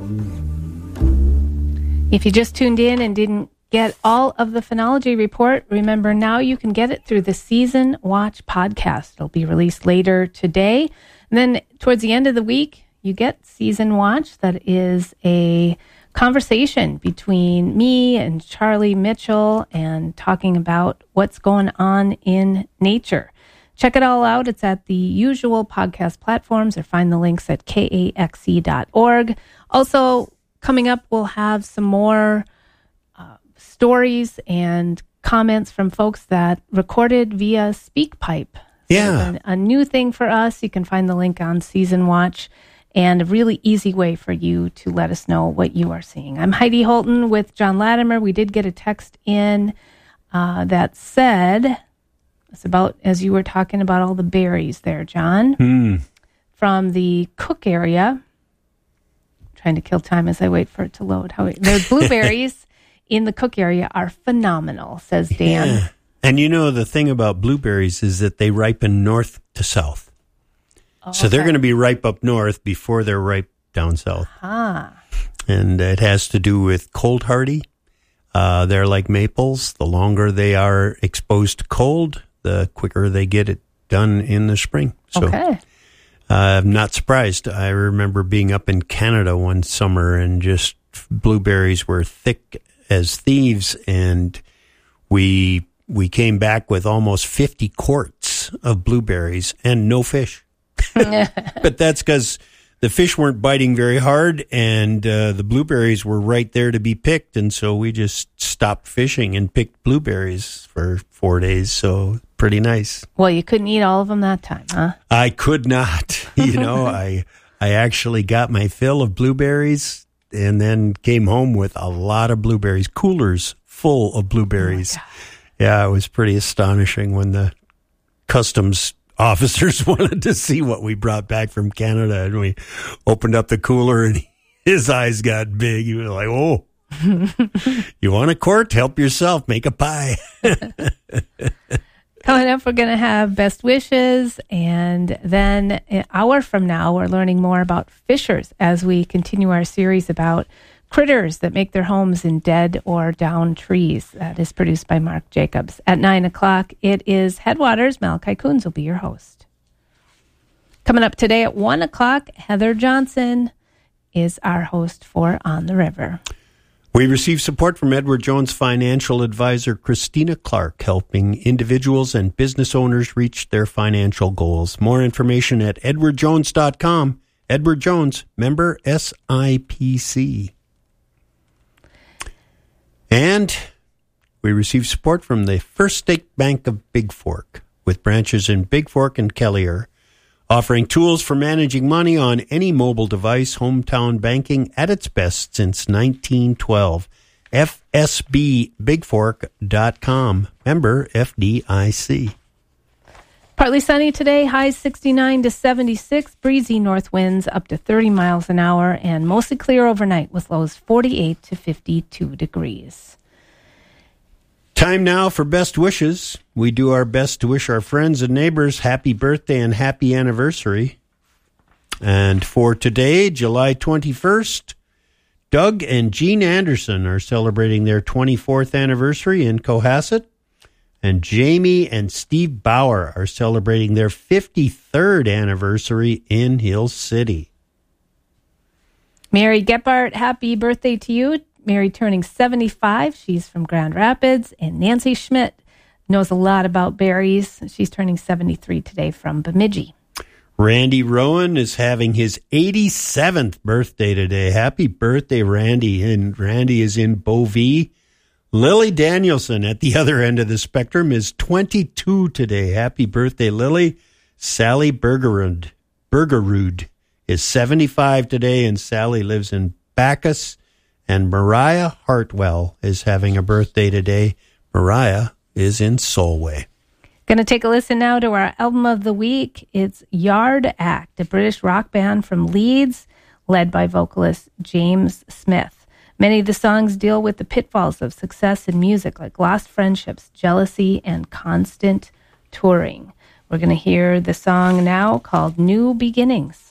If you just tuned in and didn't get all of the Phenology Report, remember now you can get it through the Season Watch podcast. It'll be released later today. And then towards the end of the week, you get Season Watch. That is a conversation between me and Charlie Mitchell and talking about what's going on in nature. Check it all out. It's at the usual podcast platforms, or find the links at kaxe.org. Also, coming up, we'll have some more stories and comments from folks that recorded via SpeakPipe. Yeah. So a new thing for us. You can find the link on Season Watch, and a really easy way for you to let us know what you are seeing. I'm Heidi Holton with John Latimer. We did get a text in that said, it's about, as you were talking about all the berries there, John, from the Cook area. Trying to kill time as I wait for it to load. The blueberries in the Cook area are phenomenal, says Dan. Yeah. And you know, the thing about blueberries is that they ripen north to south. Oh, so they're going to be ripe up north before they're ripe down south. And it has to do with cold hardy. They're like maples. The longer they are exposed to cold, the quicker they get it done in the spring. So, I'm not surprised. I remember being up in Canada one summer and just blueberries were thick as thieves, and we came back with almost 50 quarts of blueberries and no fish. But that's because the fish weren't biting very hard, and the blueberries were right there to be picked, and so we just stopped fishing and picked blueberries for 4 days, so pretty nice. Well, you couldn't eat all of them that time, huh? I could not. I actually got my fill of blueberries and then came home with a lot of blueberries, coolers full of blueberries. Yeah, it was pretty astonishing when the customs officers wanted to see what we brought back from Canada, and we opened up the cooler and his eyes got big. He was like, "Oh, you want a quart? Help yourself. Make a pie." Coming up, we're going to have best wishes, and then an hour from now, we're learning more about fishers as we continue our series about critters that make their homes in dead or downed trees. That is produced by Mark Jacobs. At 9 o'clock, it is Headwaters. Malachi Coons will be your host. Coming up today at 1 o'clock, Heather Johnson is our host for On the River. We receive support from Edward Jones financial advisor Christina Clark, helping individuals and business owners reach their financial goals. More information at edwardjones.com. Edward Jones, member SIPC. And we receive support from the First State Bank of Big Fork, with branches in Big Fork and Kelliher, offering tools for managing money on any mobile device. Hometown banking at its best since 1912. FSBBigfork.com. Member FDIC. Partly sunny today, highs 69 to 76, breezy north winds up to 30 miles an hour, and mostly clear overnight with lows 48 to 52 degrees. Time now for best wishes. We do our best to wish our friends and neighbors happy birthday and happy anniversary. And for today, July 21st, Doug and Jean Anderson are celebrating their 24th anniversary in Cohasset. And Jamie and Steve Bauer are celebrating their 53rd anniversary in Hill City. Mary Gephardt, happy birthday to you. Mary turning 75. She's from Grand Rapids. And Nancy Schmidt knows a lot about berries. She's turning 73 today from Bemidji. Randy Rowan is having his 87th birthday today. Happy birthday, Randy. And Randy is in Beauvais. Lily Danielson at the other end of the spectrum is 22 today. Happy birthday, Lily. Sally Bergerud is 75 today, and Sally lives in Bacchus. And Mariah Hartwell is having a birthday today. Mariah is in Solway. Going to take a listen now to our album of the week. It's Yard Act, a British rock band from Leeds, led by vocalist James Smith. Many of the songs deal with the pitfalls of success in music, like lost friendships, jealousy, and constant touring. We're going to hear the song now called New Beginnings.